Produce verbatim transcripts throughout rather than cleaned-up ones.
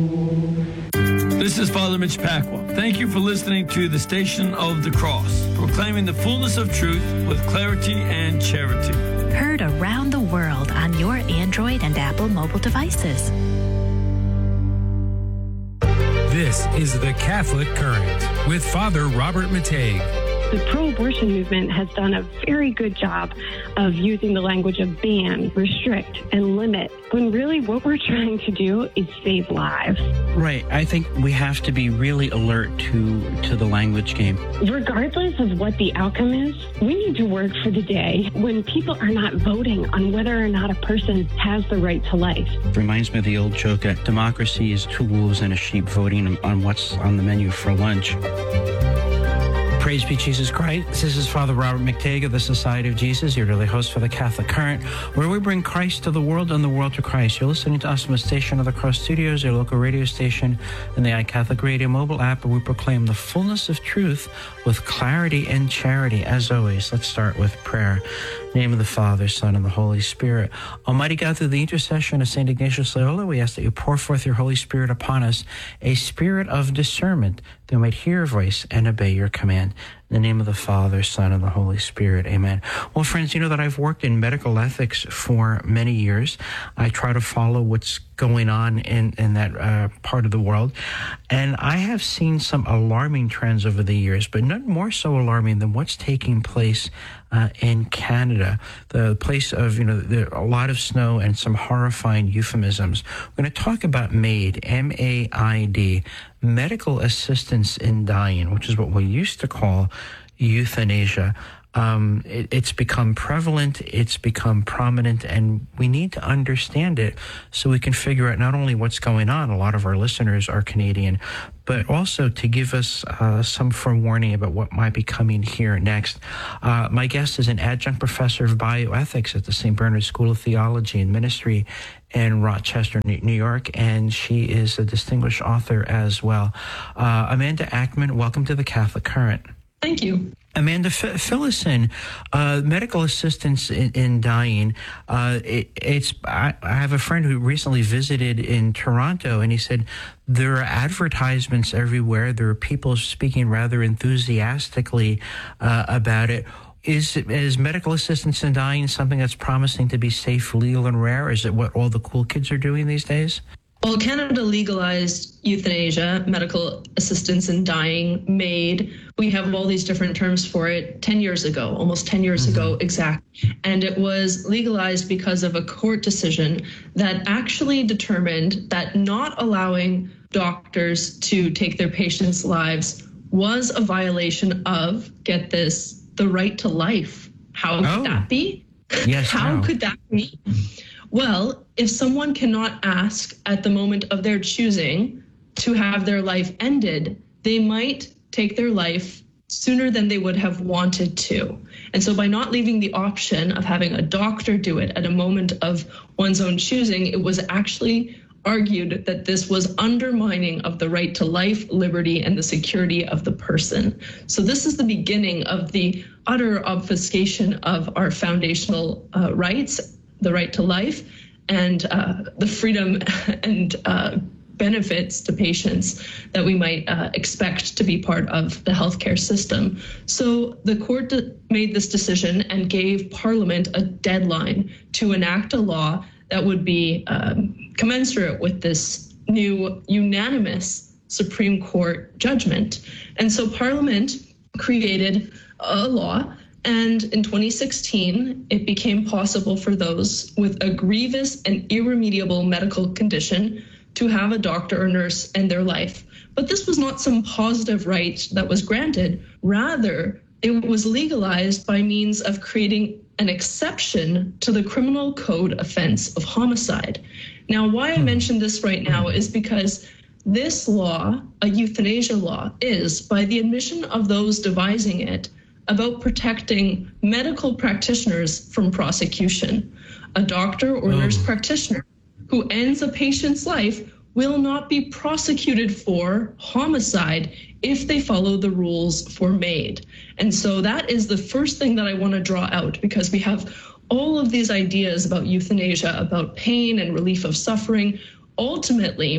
This is Father Mitch Pacwa. Thank you for listening to the Station of the Cross, proclaiming the fullness of truth with clarity and charity. Heard around the world on your Android and Apple mobile devices. This is the Catholic Current with Father Robert Mateiga. The pro-abortion movement has done a very good job of using the language of ban, restrict, and limit, when really what we're trying to do is save lives. Right. I think we have to be really alert to, to the language game. Regardless of what the outcome is, we need to work for the day when people are not voting on whether or not a person has the right to life. It reminds me of the old joke that democracy is two wolves and a sheep voting on what's on the menu for lunch. Praise be Jesus Christ. This is Father Robert Mateiga of the Society of Jesus, your daily host for the Catholic Current, where we bring Christ to the world and the world to Christ. You're listening to us from the Station of the Cross Studios, your local radio station, and the iCatholic Radio mobile app, where we proclaim the fullness of truth with clarity and charity. As always, let's start with prayer. In the name of the Father, Son, and the Holy Spirit. Almighty God, through the intercession of Saint Ignatius Loyola, we ask that you pour forth your Holy Spirit upon us, a spirit of discernment, that we might hear your voice and obey your command. In the name of the Father, Son, and the Holy Spirit. Amen. Well, friends, you know that I've worked in medical ethics for many years. I try to follow what's going on in, in that uh, part of the world. And I have seen some alarming trends over the years, but none more so alarming than what's taking place uh, in Canada. The place of, you know, there a lot of snow and some horrifying euphemisms. We're going to talk about MAID, M A I D, medical assistance in dying, which is what we used to call euthanasia. Um, it, it's become prevalent, it's become prominent, and we need to understand it so we can figure out not only what's going on, a lot of our listeners are Canadian, but also to give us uh, some forewarning about what might be coming here next. Uh, my guest is an adjunct professor of bioethics at the Saint Bernard School of Theology and Ministry in Rochester, New York, and she is a distinguished author as well. Uh, Amanda Ackman, welcome to the Catholic Current. Thank you. Amanda, f- fill us in. Uh, medical assistance in, in dying. Uh, it, it's. I, I have a friend who recently visited in Toronto, and he said there are advertisements everywhere. There are people speaking rather enthusiastically uh, about it. Is, is medical assistance in dying something that's promising to be safe, legal, and rare? Is it what all the cool kids are doing these days? Well, Canada legalized euthanasia, medical assistance in dying, MAID. We have all these different terms for it ten years ago, almost ten years mm-hmm. ago exactly. And it was legalized because of a court decision that actually determined that not allowing doctors to take their patients' lives was a violation of, get this, the right to life. How could oh. that be? Yes, How no. could that be? Well, if someone cannot ask at the moment of their choosing to have their life ended, they might take their life sooner than they would have wanted to. And so by not leaving the option of having a doctor do it at a moment of one's own choosing, it was actually argued that this was undermining of the right to life, liberty, and the security of the person. So this is the beginning of the utter obfuscation of our foundational uh, rights, the right to life, and uh, the freedom and uh, benefits to patients that we might uh, expect to be part of the healthcare system. So the court de- made this decision and gave Parliament a deadline to enact a law that would be um, commensurate with this new unanimous Supreme Court judgment. And so Parliament created a law, and in twenty sixteen, it became possible for those with a grievous and irremediable medical condition to have a doctor or nurse end their life. But this was not some positive right that was granted. Rather, it was legalized by means of creating an exception to the criminal code offense of homicide. Now, why I mention this right now is because this law, a euthanasia law, is, by the admission of those devising it, about protecting medical practitioners from prosecution. A doctor or oh. nurse practitioner who ends a patient's life will not be prosecuted for homicide if they follow the rules for MAID. And so that is the first thing that I want to draw out, because we have all of these ideas about euthanasia, about pain and relief of suffering. Ultimately,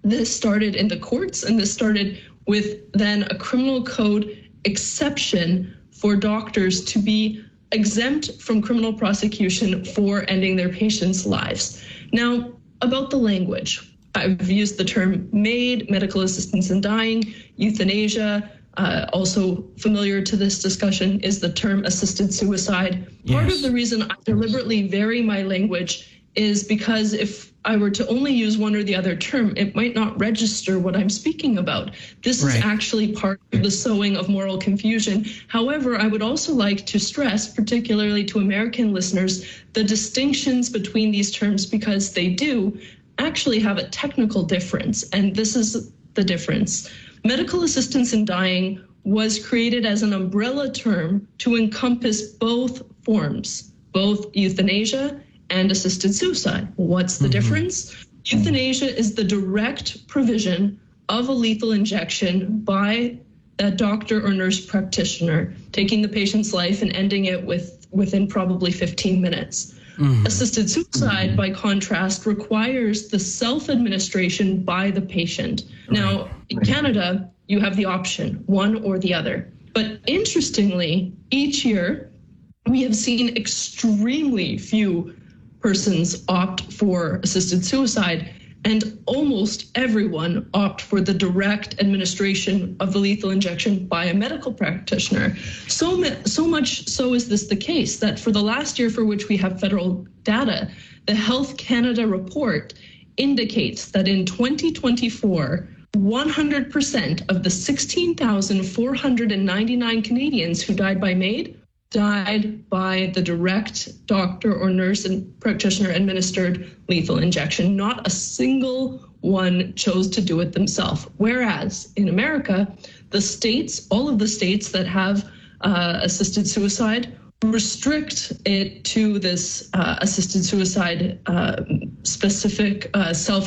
this started in the courts, and this started with then a criminal code exception for doctors to be exempt from criminal prosecution for ending their patients' lives. Now, about the language, I've used the term MAID, medical assistance in dying, euthanasia. Uh, also familiar to this discussion is the term assisted suicide. Yes. Part of the reason I deliberately vary my language is because if I were to only use one or the other term, it might not register what I'm speaking about. This right. is actually part of the sowing of moral confusion. However, I would also like to stress, particularly to American listeners, the distinctions between these terms, because they do actually have a technical difference, and this is the difference. Medical assistance in dying was created as an umbrella term to encompass both forms, both euthanasia and assisted suicide. What's the mm-hmm. difference? Euthanasia is the direct provision of a lethal injection by a doctor or nurse practitioner, taking the patient's life and ending it with within probably fifteen minutes. Mm-hmm. Assisted suicide, mm-hmm. by contrast, requires the self-administration by the patient. Right. Now, in Canada, you have the option, one or the other. But interestingly, each year, we have seen extremely few persons opt for assisted suicide, and almost everyone opt for the direct administration of the lethal injection by a medical practitioner. So, so much so is this the case that for the last year for which we have federal data, the Health Canada report indicates that in twenty twenty-four, one hundred percent of the sixteen thousand four hundred ninety-nine Canadians who died by MAID died by the direct doctor or nurse and practitioner administered lethal injection. Not a single one chose to do it themselves. Whereas in America, the states, all of the states that have uh, assisted suicide restrict it to this uh, assisted suicide uh, specific uh, self